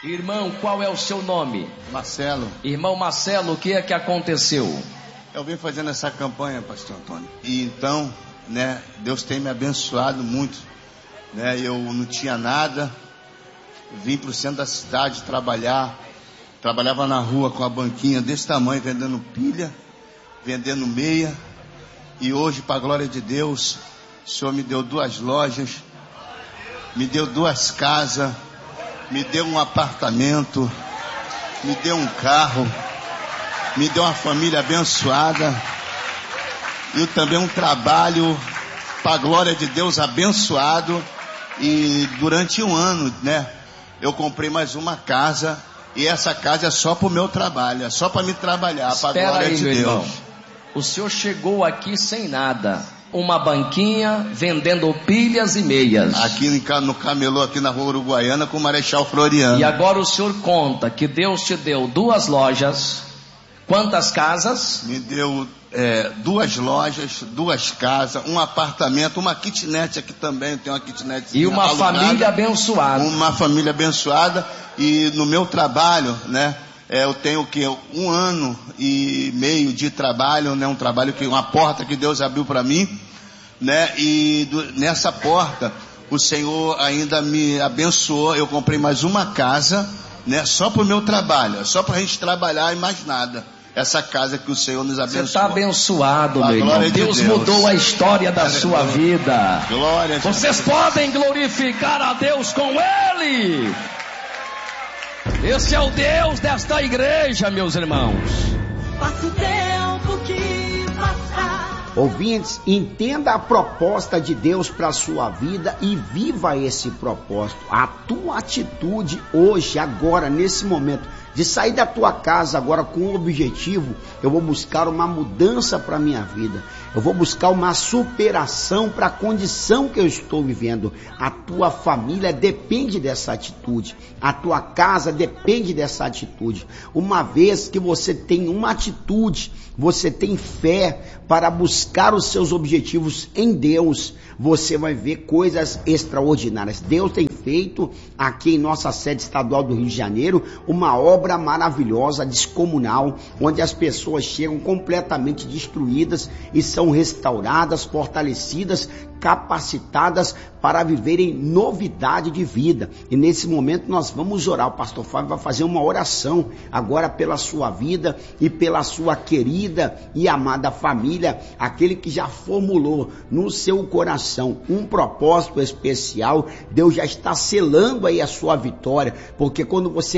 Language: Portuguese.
Irmão, qual é o seu nome? Marcelo. Irmão Marcelo, o que é que aconteceu? Eu vim fazendo essa campanha, pastor Antônio. E então, Deus tem me abençoado muito. Eu não tinha nada. Vim para o centro da cidade trabalhar. Trabalhava na rua com a banquinha desse tamanho, vendendo pilha, vendendo meia. E hoje, para a glória de Deus, o Senhor me deu 2 lojas, me deu 2 casas, me deu um apartamento, me deu um carro, me deu uma família abençoada e também um trabalho, para a glória de Deus, abençoado. E durante um ano, eu comprei mais uma casa. E essa casa é só para o meu trabalho, é só para me trabalhar, para a glória de Deus. Irmão, o senhor chegou aqui sem nada, uma banquinha vendendo pilhas e meias. Aqui no camelô, aqui na rua Uruguaiana, com o Marechal Floriano. E agora o senhor conta que Deus te deu 2 lojas, quantas casas? Me deu 2 lojas, 2 casas, um apartamento, uma kitnet aqui também, tem uma kitnet. E uma família abençoada. Uma família abençoada. E no meu trabalho, eu tenho 1 ano e meio de trabalho, um trabalho uma porta que Deus abriu para mim, e nessa porta o Senhor ainda me abençoou. Eu comprei mais uma casa, só para o meu trabalho, só para a gente trabalhar e mais nada. Essa casa que o Senhor nos abençoou. Você está abençoado, meu irmão. Deus mudou a história da sua vida. Glória a Deus. Vocês podem glorificar a Deus com Ele. Esse é o Deus desta igreja, meus irmãos. Passa o tempo que passar. Ouvintes, entenda a proposta de Deus para a sua vida e viva esse propósito. A tua atitude hoje, agora, nesse momento, de sair da tua casa agora com o objetivo, eu vou buscar uma mudança para a minha vida. Eu vou buscar uma superação para a condição que eu estou vivendo. A tua família depende dessa atitude. A tua casa depende dessa atitude. Uma vez que você tem uma atitude, você tem fé para buscar os seus objetivos em Deus, você vai ver coisas extraordinárias. Deus tem feito aqui em nossa sede estadual do Rio de Janeiro uma obra maravilhosa, descomunal, onde as pessoas chegam completamente destruídas e são restauradas, fortalecidas, capacitadas para viverem novidade de vida. E nesse momento nós vamos orar. O pastor Fábio vai fazer uma oração agora pela sua vida e pela sua querida e amada família, aquele que já formulou no seu coração um propósito especial. Deus já está selando aí a sua vitória, porque quando você